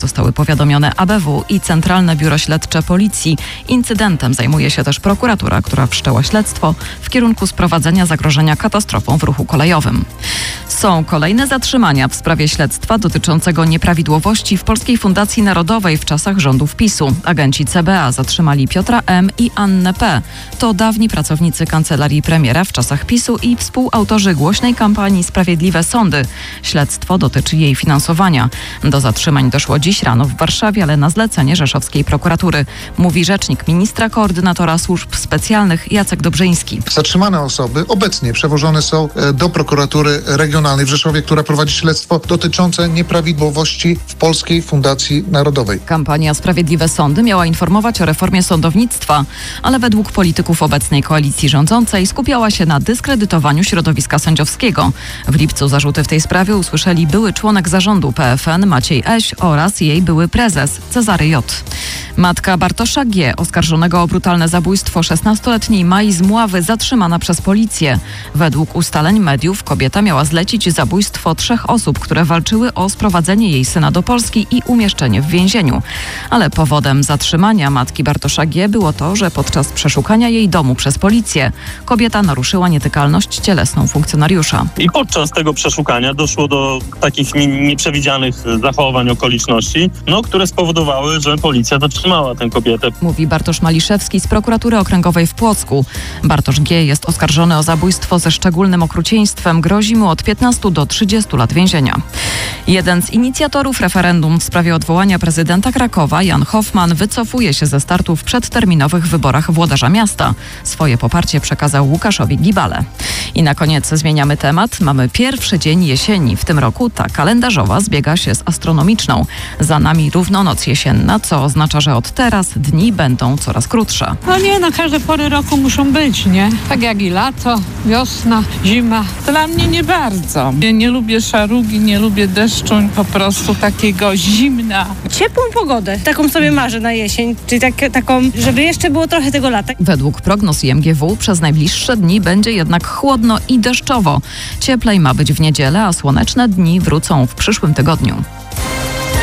zostały powiadomione ABW i Centralne Biuro Śledcze Policji. Incydentem zajmuje się też prokuratura, która wszczęła śledztwo w kierunku sprowadzenia zagrożenia katastrofą w ruchu kolejowym. Są kolejne zatrzymania w sprawie śledztwa dotyczącego nieprawidłowości w Polskiej Fundacji Narodowej w czasach rządów PiS-u. Agenci CBA zatrzymali Piotra M. i Annę P. To dawni pracownicy kancelarii premiera w czasach PiS-u i współautorzy głośnej kampanii Sprawiedliwe Sądy. Śledztwo dotyczy jej finansowania. Do zatrzymań doszło dziś rano w Warszawie, ale na zlecenie rzeszowskiej prokuratury, mówi rzecznik ministra koordynatora służb specjalnych Jacek Dobrzyński. Zatrzymane osoby obecnie przewożone są do prokuratury regionalnej w Rzeszowie, która prowadzi śledztwo dotyczące nieprawidłowości w Polskiej Fundacji Narodowej. Kampania Sprawiedliwe Sądy miała informować o reformie sądownictwa, ale według polityków obecnej koalicji rządzącej skupiała się na dyskredytowaniu środowiska sędziowskiego. W lipcu zarzuty w tej sprawie usłyszeli były członek zarządu PFN Maciej Eś oraz jej były prezes Cezary J. Matka Bartosza G., oskarżonego o brutalne zabójstwo 16-letniej Mai z Mławy, zatrzymana przez policję. Według ustaleń mediów kobieta miała zlecić zabójstwo 3 osób, które walczyły o sprowadzenie jej syna do Polski i umieszczenie w więzieniu. Ale powodem zatrzymania matki Bartosza G. było to, że podczas przeszukania jej domu przez policję kobieta naruszyła nietykalność cielesną funkcjonariusza. I podczas tego przeszukania doszło do takich nieprzewidzianych zachowań, okoliczności, które spowodowały, że policja zatrzymała tę kobietę. Mówi Bartosz Maliszewski z prokuratury okręgowej w Płocku. Bartosz G. jest oskarżony o zabójstwo ze szczególnym okrucieństwem. Grozi mu od 15 do 30 lat więzienia. Jeden z inicjatorów referendum w sprawie odwołania prezydenta Krakowa, Jan Hoffman, wycofuje się ze startu w przedterminowych wyborach włodarza miasta. Swoje poparcie przekazał Łukaszowi Gibale. I na koniec zmieniamy temat. Mamy pierwszy dzień jesieni. W tym roku ta kalendarzowa zbiega się z astronomiczną. Za nami równonoc jesienna, co oznacza, że od teraz dni będą coraz krótsze. Każde pory roku muszą być, nie? Tak jak i lato, wiosna, zima. Dla mnie nie bardzo. Ja nie lubię szarugi, nie lubię deszczu, po prostu takiego zimna. Ciepłą pogodę, taką sobie marzę na jesień, czyli taką, żeby jeszcze było trochę tego lata. Według prognoz IMGW przez najbliższe dni będzie jednak chłodno i deszczowo. Cieplej ma być w niedzielę, a słoneczne dni wrócą w przyszłym tygodniu.